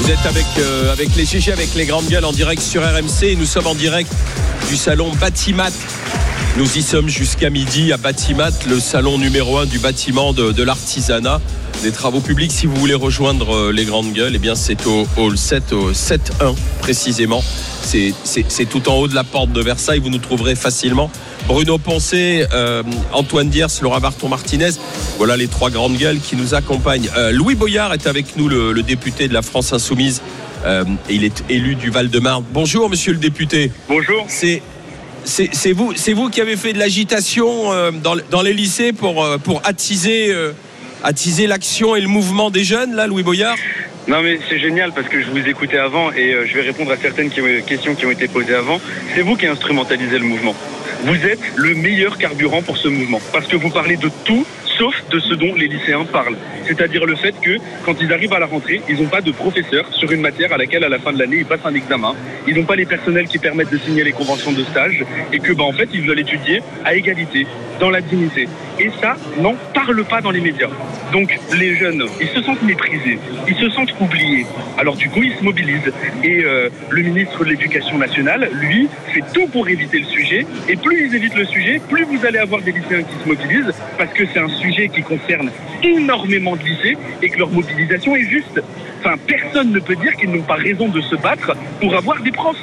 Vous êtes avec les GG, avec les grandes gueules en direct sur RMC. Et nous sommes en direct du salon Batimat. Nous y sommes jusqu'à midi à Batimat, le salon numéro 1 du bâtiment de l'artisanat, des travaux publics. Si vous voulez rejoindre les grandes gueules, eh bien c'est au hall 7, au 7-1 précisément. C'est tout en haut de la porte de Versailles. Vous nous trouverez facilement. Bruno Poncet, Antoine Diers, Laura Barton-Martinez. Voilà les trois grandes gueules qui nous accompagnent. Louis Boyard est avec nous, le député de la France Insoumise. Et il est élu du Val-de-Marne. Bonjour, monsieur le député. Bonjour. C'est vous qui avez fait de l'agitation dans les lycées pour attiser l'action et le mouvement des jeunes, là, Louis Boyard? Non mais c'est génial parce que je vous écoutais avant et je vais répondre à certaines questions qui ont été posées avant. C'est vous qui instrumentalisez le mouvement. Vous êtes le meilleur carburant pour ce mouvement parce que vous parlez de tout sauf de ce dont les lycéens parlent. C'est-à-dire le fait que quand ils arrivent à la rentrée, ils n'ont pas de professeur sur une matière à laquelle à la fin de l'année ils passent un examen. Ils n'ont pas les personnels qui permettent de signer les conventions de stage et que en fait ils veulent étudier à égalité, dans la dignité. Et ça n'en parle pas dans les médias. Donc les jeunes, ils se sentent méprisés, ils se sentent oubliés. Alors du coup ils se mobilisent. Et le ministre de l'Éducation nationale, lui, fait tout pour éviter le sujet. Et plus ils évitent le sujet, plus vous allez avoir des lycéens qui se mobilisent parce que c'est un sujet qui concerne énormément de lycées et que leur mobilisation est juste. Enfin, personne ne peut dire qu'ils n'ont pas raison de se battre pour avoir des profs.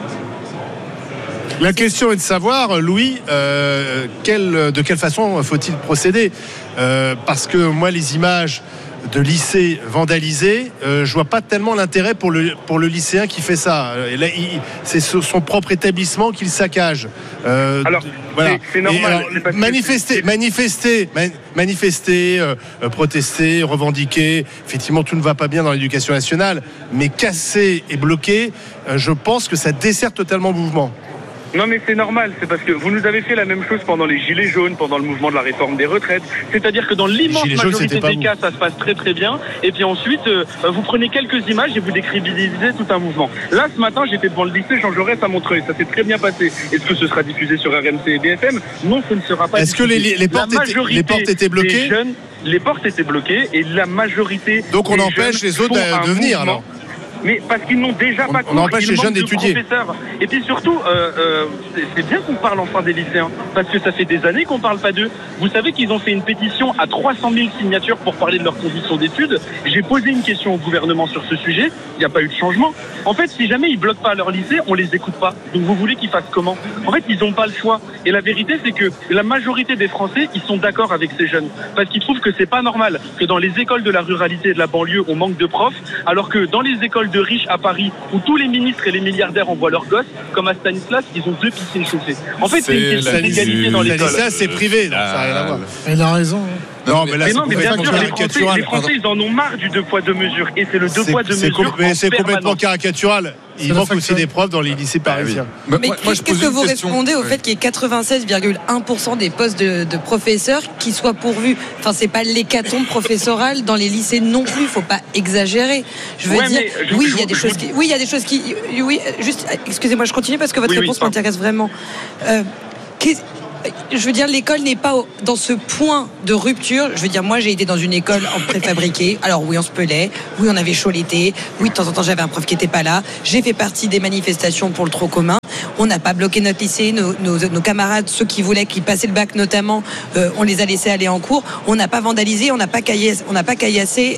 La question est de savoir, Louis, de quelle façon faut-il procéder parce que moi, les images de lycées vandalisés, je vois pas tellement l'intérêt pour le lycéen qui fait ça. Et là, c'est son propre établissement qu'il saccage. Alors, voilà. C'est normal. Alors, manifester, protester, revendiquer. Effectivement, tout ne va pas bien dans l'éducation nationale, mais casser et bloquer, je pense que ça dessert totalement le mouvement. Non mais c'est normal, c'est parce que vous nous avez fait la même chose pendant les Gilets jaunes, pendant le mouvement de la réforme des retraites. C'est-à-dire que dans l'immense majorité des cas, ça se passe très très bien. Et puis ensuite, vous prenez quelques images et vous décrédibilisez tout un mouvement. Là, ce matin, j'étais devant le lycée Jean Jaurès à Montreuil. Ça s'est très bien passé. Est-ce que ce sera diffusé sur RMC et BFM? Non, ce ne sera pas diffusé. Est-ce que les portes étaient bloquées? Les portes étaient bloquées et la majorité. Donc on empêche les autres de venir alors? Mais parce qu'ils n'ont déjà pas cours, on empêche les jeunes d'étudier. Et puis surtout, c'est bien qu'on parle enfin des lycéens, parce que ça fait des années qu'on parle pas d'eux. Vous savez qu'ils ont fait une pétition à 300 000 signatures pour parler de leurs conditions d'études. J'ai posé une question au gouvernement sur ce sujet, il n'y a pas eu de changement. En fait, si jamais ils bloquent pas leur lycée, on les écoute pas. Donc vous voulez qu'ils fassent comment? En fait, ils n'ont pas le choix. Et la vérité, c'est que la majorité des Français, ils sont d'accord avec ces jeunes, parce qu'ils trouvent que c'est pas normal que dans les écoles de la ruralité et de la banlieue, on manque de profs, alors que dans les écoles de riches à Paris, où tous les ministres et les milliardaires envoient leurs gosses, comme à Stanislas, ils ont 2 piscines chauffées. En fait, c'est une question d'égalité dans l'école. Ça, c'est privé, donc ça n'a rien à voir. Elle a raison. Non, mais là, mais bien sûr, les Français, ils en ont marre du 2 poids 2 mesures. Et c'est le 2 poids 2 mesures. Mais c'est complètement caricatural. Il manque aussi des profs dans les lycées parisiens. Mais qu'est-ce que vous répondez au fait qu'il y ait 96,1% des postes de professeurs qui soient pourvus? Enfin, c'est pas l'hécatombe professorale dans les lycées non plus. Faut pas exagérer. Je veux dire, il y a des choses qui. Oui, juste, excusez-moi, je continue parce que votre réponse m'intéresse vraiment. Je veux dire, l'école n'est pas dans ce point de rupture. Je veux dire, moi, j'ai été dans une école en préfabriqué. Alors oui, on se pelait. Oui, on avait chaud l'été. Oui, de temps en temps, j'avais un prof qui n'était pas là. J'ai fait partie des manifestations pour le trop commun. On n'a pas bloqué notre lycée. Nos camarades, ceux qui voulaient, qui passaient le bac notamment, on les a laissés aller en cours. On n'a pas vandalisé. On n'a pas caillassé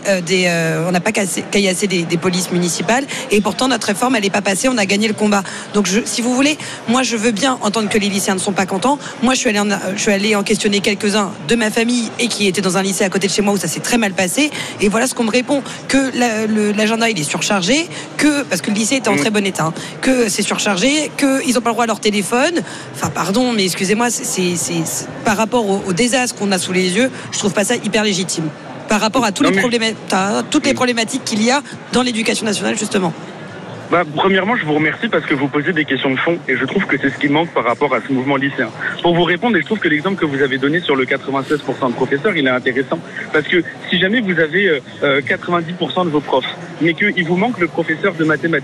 des polices municipales. Et pourtant, notre réforme, elle n'est pas passée. On a gagné le combat. Donc, si vous voulez, moi, je veux bien entendre que les lycéens ne sont pas contents. Moi, je suis allée en questionner quelques-uns de ma famille et qui étaient dans un lycée à côté de chez moi où ça s'est très mal passé. Et voilà ce qu'on me répond, que l'agenda il est surchargé, parce que le lycée était en très bon état, que c'est surchargé, qu'ils n'ont pas le droit à leur téléphone. Enfin, pardon, mais excusez-moi, c'est par rapport au désastre qu'on a sous les yeux, je trouve pas ça hyper légitime. Par rapport à toutes les problématiques qu'il y a dans l'éducation nationale, justement. Premièrement, je vous remercie parce que vous posez des questions de fond et je trouve que c'est ce qui manque par rapport à ce mouvement lycéen. Pour vous répondre, et je trouve que l'exemple que vous avez donné sur le 96% de professeurs, il est intéressant parce que si jamais vous avez 90% de vos profs, mais qu'il vous manque le professeur de mathématiques,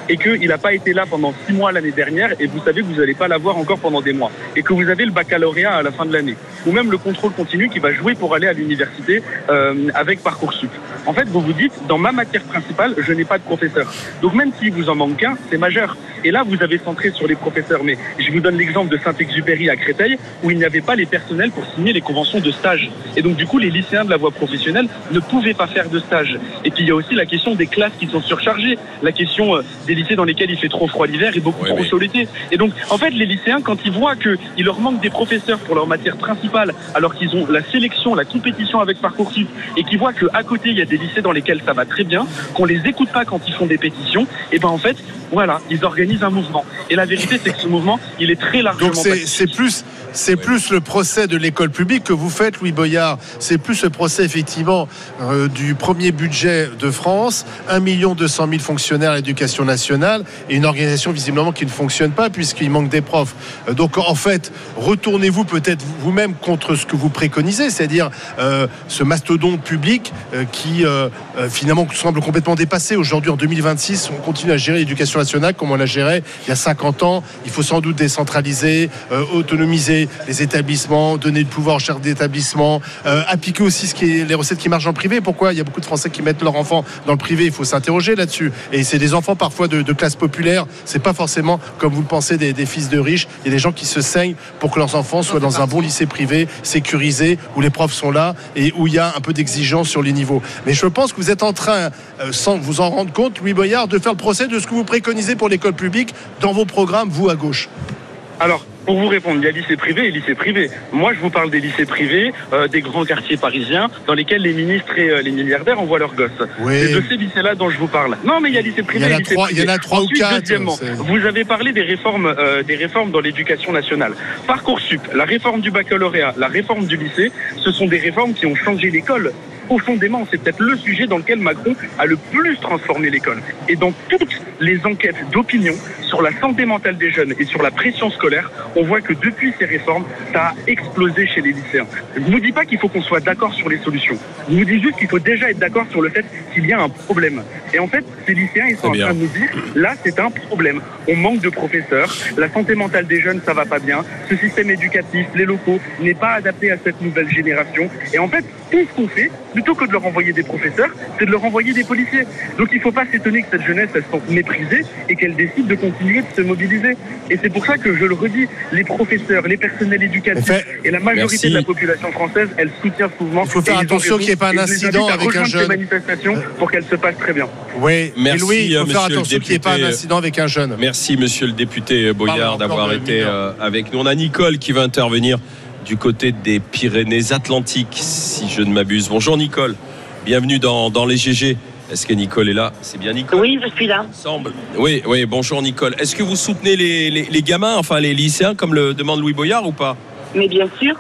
et qu'il n'a pas été là pendant 6 mois l'année dernière et vous savez que vous n'allez pas l'avoir encore pendant des mois et que vous avez le baccalauréat à la fin de l'année ou même le contrôle continu qui va jouer pour aller à l'université avec Parcoursup. En fait, vous vous dites, dans ma matière principale, je n'ai pas de professeur. Donc même s'il vous en manque un, c'est majeur. Et là, vous avez centré sur les professeurs. Mais je vous donne l'exemple de Saint-Exupéry à Créteil, où il n'y avait pas les personnels pour signer les conventions de stage. Et donc, du coup, les lycéens de la voie professionnelle ne pouvaient pas faire de stage. Et puis, il y a aussi la question des classes qui sont surchargées, la question des lycées dans lesquels il fait trop froid l'hiver et beaucoup trop chaud l'été. Et donc, en fait, les lycéens, quand ils voient qu'il leur manque des professeurs pour leur matière principale, alors qu'ils ont la sélection, la compétition avec Parcoursup, et qu'ils voient qu'à côté, il y a des lycées dans lesquels ça va très bien, qu'on les écoute pas quand ils font des pétitions, et ben en fait, voilà, ils organisent un mouvement. Et la vérité, c'est que ce mouvement, il est très largement... Donc c'est plus le procès de l'école publique que vous faites, Louis Boyard. C'est plus le procès, effectivement, du premier budget de France, 1 200 000 fonctionnaires à l'éducation nationale, et une organisation visiblement qui ne fonctionne pas puisqu'il manque des profs. Donc en fait, retournez-vous peut-être vous-même contre ce que vous préconisez, c'est-à-dire ce mastodonte public qui finalement semble complètement dépassé. Aujourd'hui, en 2026, on continue à gérer l'éducation nationale comme on la gérait il y a 50 ans. Il faut sans doute décentraliser, autonomiser les établissements, donner le pouvoir aux chefs d'établissement, appliquer aussi les recettes qui marchent dans le privé. Pourquoi il y a beaucoup de Français qui mettent leurs enfants dans le privé? Il faut s'interroger là-dessus. Et c'est des enfants parfois de classe populaire. C'est pas forcément, comme vous le pensez, des fils de riches. Il y a des gens qui se saignent pour que leurs enfants soient dans un bon lycée privé, sécurisé, où les profs sont là et où il y a un peu d'exigence sur les niveaux. Mais je pense que vous êtes en train, sans vous en rendre compte, Louis Boyard, de faire le procès de ce que vous préconisez pour l'école publique dans vos programmes, vous à gauche. Alors, pour vous répondre, il y a lycée privé et lycée privé. Moi, je vous parle des lycées privés, des grands quartiers parisiens, dans lesquels les ministres et les milliardaires envoient leurs gosses. Oui. C'est de ces lycées-là dont je vous parle. Non, mais il y a lycée privé et lycée privé. Il y en a 3 ou 4. Deuxièmement, vous avez parlé des réformes dans l'éducation nationale. Parcoursup, la réforme du baccalauréat, la réforme du lycée, ce sont des réformes qui ont changé l'école. Profondément, c'est peut-être le sujet dans lequel Macron a le plus transformé l'école. Et dans toutes les enquêtes d'opinion sur la santé mentale des jeunes et sur la pression scolaire, on voit que depuis ces réformes, ça a explosé chez les lycéens. Je ne vous dis pas qu'il faut qu'on soit d'accord sur les solutions. Je vous dis juste qu'il faut déjà être d'accord sur le fait qu'il y a un problème. Et en fait, ces lycéens, ils sont en train de nous dire, là, c'est un problème. On manque de professeurs, la santé mentale des jeunes, ça va pas bien, ce système éducatif, les locaux, n'est pas adapté à cette nouvelle génération. Et en fait, tout ce qu'on fait, plutôt que de leur envoyer des professeurs, c'est de leur envoyer des policiers. Donc il ne faut pas s'étonner que cette jeunesse, elle se sente méprisée et qu'elle décide de continuer de se mobiliser. Et c'est pour ça que je le redis, les professeurs, les personnels éducatifs et la majorité de la population française, elle soutient ce mouvement. Il faut faire attention qu'il n'y ait pas un incident avec un jeune. Ces manifestations pour qu'elles se passent très bien. Oui, merci, et Louis, il faut faire attention qu'il n'y ait pas un incident avec un jeune. Merci monsieur le député Boyard d'avoir été avec nous. On a Nicole qui va intervenir du côté des Pyrénées-Atlantiques, si je ne m'abuse. Bonjour Nicole, bienvenue dans les GG. Est-ce que Nicole est là? C'est bien Nicole? Oui, je suis là. Semble. Oui, bonjour Nicole. Est-ce que vous soutenez les gamins, enfin les lycéens, comme le demande Louis Boyard ou pas? Mais bien sûr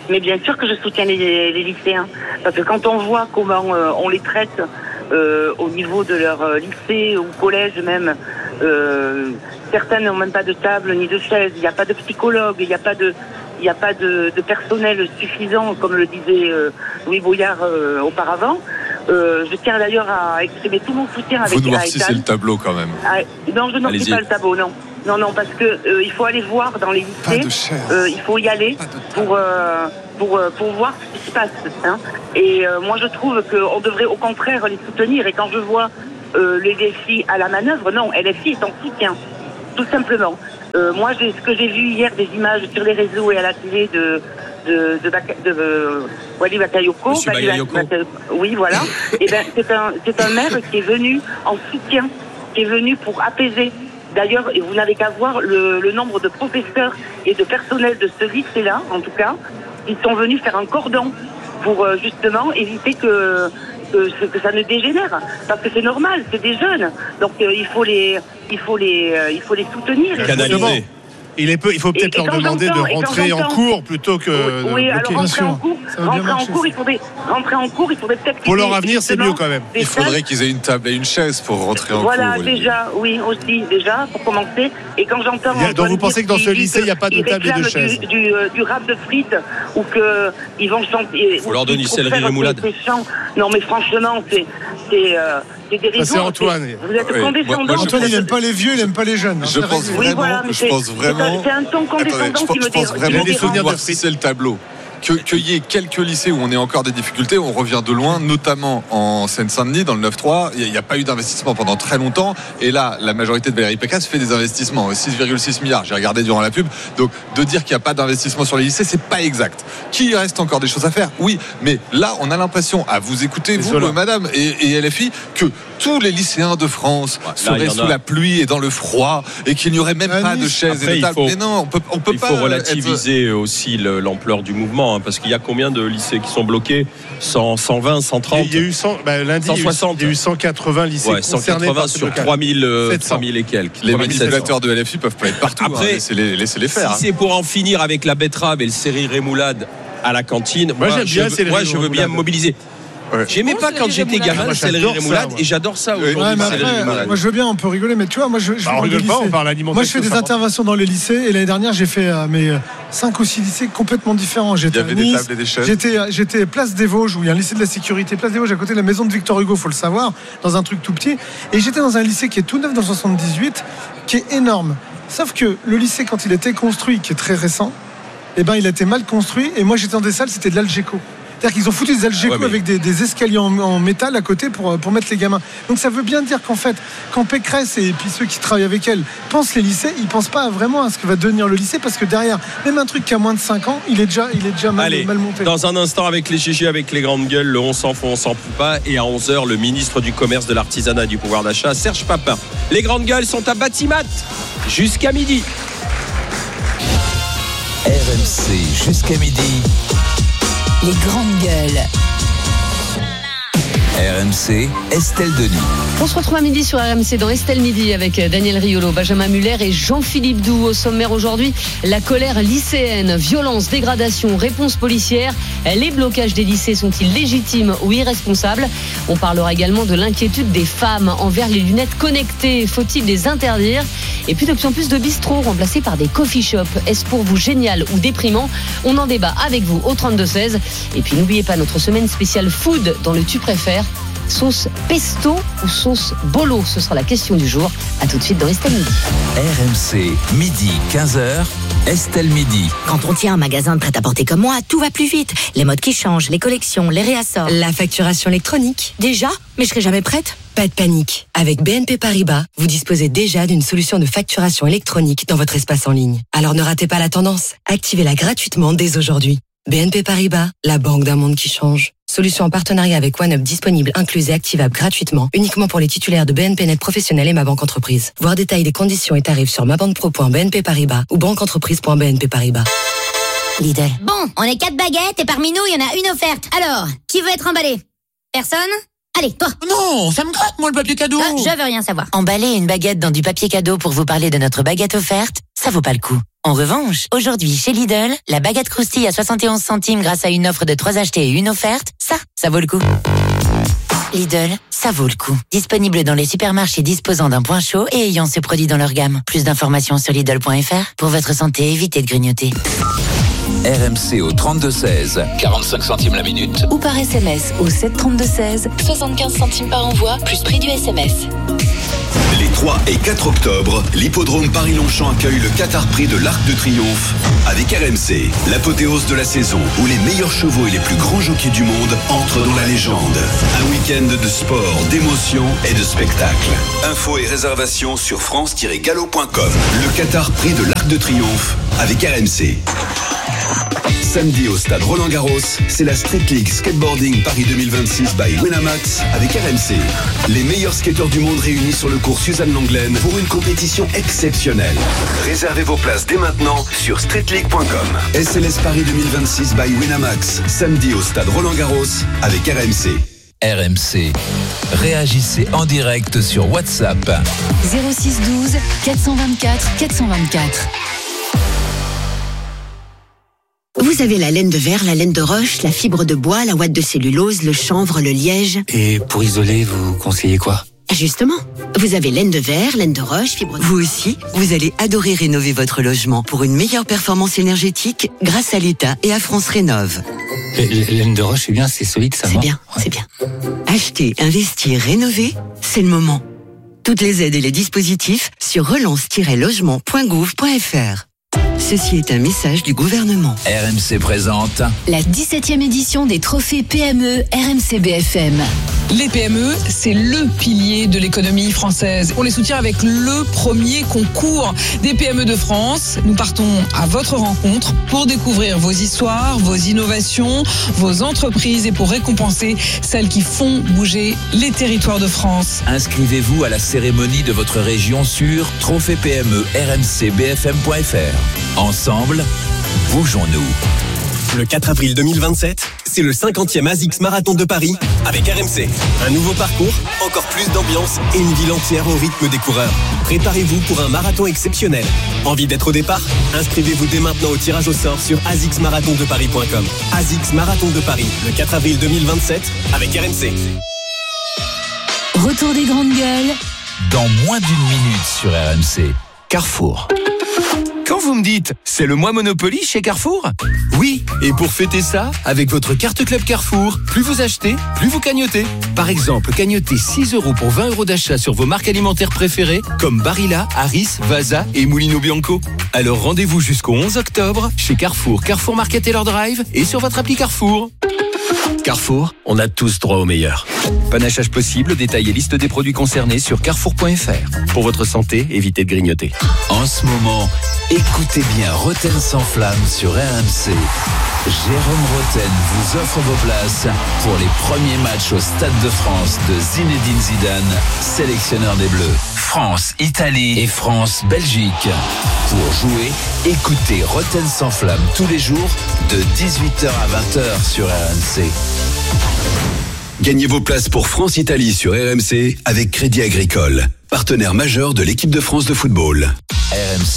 que je soutiens les lycéens. Parce que quand on voit comment on les traite au niveau de leur lycée ou collège même, certains n'ont même pas de table ni de chaise, il n'y a pas de psychologue, il n'y a pas de personnel suffisant, comme le disait Louis Boyard auparavant. Je tiens d'ailleurs à exprimer tout mon soutien avec Gaëtan. Vous noircissez le tableau quand même. Non, je n'oublie pas le tableau, non. Non, parce que il faut aller voir dans les lycées. Il faut y aller pour voir ce qui se passe. Hein. Et moi, je trouve qu'on devrait au contraire les soutenir. Et quand je vois les LFI à la manœuvre, non, LFI est en soutien, tout simplement. Moi, ce que j'ai vu hier, des images sur les réseaux et à la télé de Wally Bakayoko. Oui, voilà. Et ben, c'est un maire qui est venu en soutien, qui est venu pour apaiser. D'ailleurs, et vous n'avez qu'à voir le nombre de professeurs et de personnel de ce lycée-là, en tout cas, ils sont venus faire un cordon pour justement éviter que ça ne dégénère, parce que c'est normal, c'est des jeunes, donc il faut les soutenir. Canaliser. Il faut peut-être leur demander de rentrer en cours plutôt que. Oui, alors rentrer en cours, il faudrait peut-être. Pour leur avenir, c'est mieux quand même. Il faudrait qu'ils aient une table et une chaise pour rentrer en cours. Voilà, déjà, oui, aussi, déjà, pour commencer. Et quand j'entends. Donc vous pensez que dans ce lycée, il n'y a pas de table et de chaise? Du rap de frites ou que ils vont chanter. Il faut leur donner céleri rémoulade. Non, mais franchement, c'est dérisoire. C'est Antoine. Vous êtes condescendant. Moi, Antoine, il n'aime pas les vieux, il n'aime pas les jeunes. Je pense vraiment. C'est un ton condescendant qui me Je pense vraiment des souvenirs de c'est le tableau. Qu'il y ait quelques lycées où on a encore des difficultés, on revient de loin, notamment en Seine-Saint-Denis, dans le 9-3. Il n'y a pas eu d'investissement pendant très longtemps. Et là, la majorité de Valérie Pécresse fait des investissements, 6,6 milliards. J'ai regardé durant la pub. Donc, de dire qu'il n'y a pas d'investissement sur les lycées, c'est pas exact. Qu'il reste encore des choses à faire, oui. Mais là, on a l'impression, à vous écouter, vous, madame, et LFI, que tous les lycéens de France seraient sous la pluie et dans le froid, et qu'il n'y aurait même pas de chaises et de tables. Mais non, on peut pas. Il faut relativiser aussi l'ampleur du mouvement. Parce qu'il y a combien de lycées qui sont bloqués? 120, 130? Il y a eu lundi, 160. Il y a eu 180 lycées concernés 180 sur 3000 et quelques. Les manipulateurs de LFI peuvent pas être partout. Après, laissez-les faire. Si c'est pour en finir avec la betterave et le céleri rémoulade à la cantine, moi je veux bien me mobiliser. Ouais. J'aimais pas quand j'étais gamin le céleri rémoulade et j'adore ça aujourd'hui. Moi je veux bien, on peut rigoler, mais tu vois, moi je rigole pas, on parle alimentation. Moi je fais des interventions dans les lycées et l'année dernière j'ai fait mes 5 ou 6 lycées complètement différents. J'étais à Nice, j'étais place des Vosges où il y a un lycée de la sécurité, place des Vosges à côté de la maison de Victor Hugo, faut le savoir, dans un truc tout petit. Et j'étais dans un lycée qui est tout neuf dans le 78, qui est énorme. Sauf que le lycée quand il a été construit, qui est très récent, il a été mal construit et moi j'étais dans des salles, c'était de l'Algeco. C'est-à-dire qu'ils ont foutu des Algeco avec des escaliers en métal à côté pour mettre les gamins. Donc ça veut bien dire qu'en fait, quand Pécresse et puis ceux qui travaillent avec elle pensent les lycées, ils pensent pas vraiment à ce que va devenir le lycée, parce que derrière, même un truc qui a moins de 5 ans, il est déjà mal monté. Dans un instant avec les GG, avec les grandes gueules, le on s'en fout, on s'en fout pas. Et à 11h, le ministre du Commerce, de l'Artisanat et du Pouvoir d'achat, Serge Papin. Les grandes gueules sont à Batimat jusqu'à midi. RMC jusqu'à midi. Les grandes gueules. RMC, Estelle Denis. On se retrouve à midi sur RMC dans Estelle Midi avec Daniel Riolo, Benjamin Muller et Jean-Philippe Doux. Au sommaire aujourd'hui, la colère lycéenne, violence, dégradation, réponse policière. Les blocages des lycées sont-ils légitimes ou irresponsables? On parlera également de l'inquiétude des femmes envers les lunettes connectées. Faut-il les interdire? Et puis de plus en plus de bistrots remplacés par des coffee shops. Est-ce pour vous génial ou déprimant? On en débat avec vous au 32-16. Et puis n'oubliez pas notre semaine spéciale food dans le Tu préfères. Sauce pesto ou sauce bolo? Ce sera la question du jour. A tout de suite dans Estelle Midi. RMC, midi 15h, Estelle Midi. Quand on tient un magasin de prêt-à-porter comme moi, tout va plus vite. Les modes qui changent, les collections, les réassorts. La facturation électronique. Déjà? Mais je serai jamais prête? Pas de panique. Avec BNP Paribas, vous disposez déjà d'une solution de facturation électronique dans votre espace en ligne. Alors ne ratez pas la tendance. Activez-la gratuitement dès aujourd'hui. BNP Paribas, la banque d'un monde qui change. Solution en partenariat avec OneUp disponible, incluse et activable gratuitement, uniquement pour les titulaires de BNP Net Professionnel et Ma Banque Entreprise. Voir détail des conditions et tarifs sur mabanquepro.bnp Paribas ou banqueentreprise.bnp Paribas. Lidl. Bon, on est 4 baguettes et parmi nous, il y en a une offerte. Alors, qui veut être emballé? Personne? Allez, toi. Non, ça me gratte, moi, le papier cadeau. Je veux rien savoir. Emballer une baguette dans du papier cadeau pour vous parler de notre baguette offerte, ça vaut pas le coup. En revanche, aujourd'hui, chez Lidl, la baguette croustille à 71 centimes grâce à une offre de 3 achetés et une offerte, ça vaut le coup. Lidl, ça vaut le coup. Disponible dans les supermarchés disposant d'un point chaud et ayant ce produit dans leur gamme. Plus d'informations sur Lidl.fr. Pour votre santé, évitez de grignoter. RMC au 32-16, 45 centimes la minute. Ou par SMS au 732-16, 75 centimes par envoi, plus prix du SMS. Les 3 et 4 octobre, l'hippodrome Paris-Longchamp accueille le Qatar Prix de l'Arc de Triomphe avec RMC, l'apothéose de la saison où les meilleurs chevaux et les plus grands jockeys du monde entrent dans la légende. Un week-end de sport, d'émotion et de spectacle. Infos et réservations sur france-galop.com. Le Qatar Prix de l'Arc de Triomphe avec RMC. Samedi au stade Roland-Garros, c'est la Street League Skateboarding Paris 2026 by Winamax avec RMC. Les meilleurs skateurs du monde réunis sur le cours Suzanne Lenglen pour une compétition exceptionnelle. Réservez vos places dès maintenant sur streetleague.com. SLS Paris 2026 by Winamax, samedi au stade Roland-Garros avec RMC. RMC. Réagissez en direct sur WhatsApp. 06 12 424 424. Vous avez la laine de verre, la laine de roche, la fibre de bois, la ouate de cellulose, le chanvre, le liège. Et pour isoler, vous conseillez quoi? Justement, vous avez laine de verre, laine de roche, fibre... Vous aussi, vous allez adorer rénover votre logement pour une meilleure performance énergétique grâce à l'État et à France Rénov'. Laine de roche, c'est bien, c'est solide, ça va. C'est bien. Acheter, investir, rénover, c'est le moment. Toutes les aides et les dispositifs sur relance-logement.gouv.fr. Ceci est un message du gouvernement. RMC présente la 17e édition des trophées PME RMC BFM. Les PME, c'est le pilier de l'économie française. On les soutient avec le premier concours des PME de France. Nous partons à votre rencontre pour découvrir vos histoires, vos innovations, vos entreprises et pour récompenser celles qui font bouger les territoires de France. Inscrivez-vous à la cérémonie de votre région sur trophée-PME-RMC-BFM.fr. Ensemble, bougeons-nous. Le 4 avril 2027, c'est le 50e ASICS Marathon de Paris avec RMC. Un nouveau parcours, encore plus d'ambiance et une ville entière au rythme des coureurs. Préparez-vous pour un marathon exceptionnel. Envie d'être au départ ? Inscrivez-vous dès maintenant au tirage au sort sur asicsmarathondeparis.com. ASICS Marathon de Paris, le 4 avril 2027 avec RMC. Retour des grandes gueules. Dans moins d'une minute sur RMC. Carrefour. Quand vous me dites, c'est le mois Monopoly chez Carrefour ? Oui, et pour fêter ça, avec votre carte Club Carrefour, plus vous achetez, plus vous cagnotez. Par exemple, cagnotez 6 € pour 20 € d'achat sur vos marques alimentaires préférées, comme Barilla, Harris, Vasa et Mulino Bianco. Alors rendez-vous jusqu'au 11 octobre chez Carrefour, Carrefour Market Taylor Drive et sur votre appli Carrefour. Carrefour, on a tous droit au meilleur. Panachage possible, détail et liste des produits concernés sur carrefour.fr. Pour votre santé, évitez de grignoter. En ce moment, écoutez bien Roten sans flamme sur RMC. Jérôme Roten vous offre vos places pour les premiers matchs au Stade de France de Zinedine Zidane, sélectionneur des Bleus. France-Italie et France-Belgique. Pour jouer, écoutez Roten sans flamme tous les jours de 18h à 20h sur RMC. Gagnez vos places pour France-Italie sur RMC avec Crédit Agricole, partenaire majeur de l'équipe de France de football. RMC.